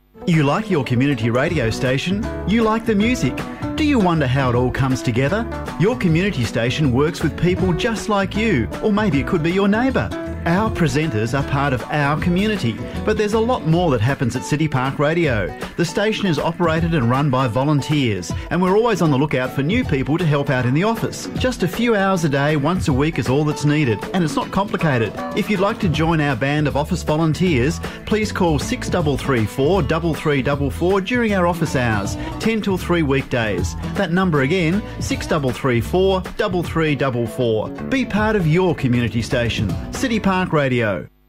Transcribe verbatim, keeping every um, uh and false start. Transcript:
You like your community radio station? You like the music? Do you wonder how it all comes together? Your community station works with people just like you, or maybe it could be your neighbour. Our presenters are part of our community, but there's a lot more that happens at City Park Radio. The station is operated and run by volunteers, and we're always on the lookout for new people to help out in the office. Just a few hours a day, once a week is all that's needed, and it's not complicated. If you'd like to join our band of office volunteers, please call six three three four, three three four four during our office hours, ten till three weekdays. That number again, six three three four, three three four four. Be part of your community station. City Park Radio.